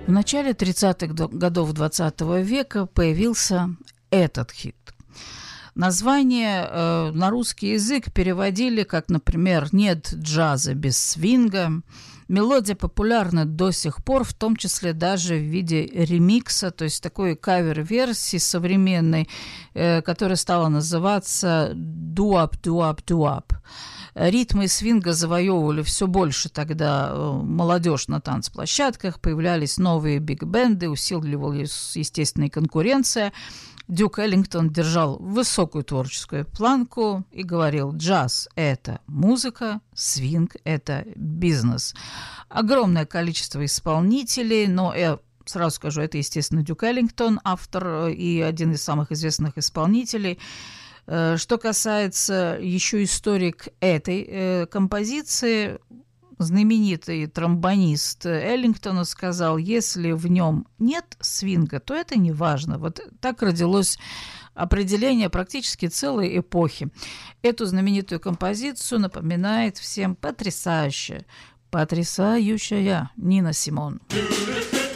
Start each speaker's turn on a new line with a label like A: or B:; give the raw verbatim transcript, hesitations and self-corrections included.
A: В начале тридцатых годов двадцатого века появился этот хит. Название э, на русский язык переводили как, например, «Нет джаза без свинга». Мелодия популярна до сих пор, в том числе даже в виде ремикса, то есть такой кавер-версии современной, э, которая стала называться «Дуап, дуап, дуап». Ритмы свинга завоевывали все больше тогда молодежь на танцплощадках, появлялись новые биг-бенды, усиливалась, естественно, и конкуренция. Дюк Эллингтон держал высокую творческую планку и говорил: джаз – это музыка, свинг – это бизнес. Огромное количество исполнителей, но я сразу скажу, это, естественно, Дюк Эллингтон, автор и один из самых известных исполнителей. Что касается еще истории к этой э, композиции, знаменитый тромбонист Эллингтона сказал: если в нем нет свинга, то это не важно. Вот так родилось определение практически целой эпохи. Эту знаменитую композицию напоминает всем потрясающая, потрясающая Нина Симон.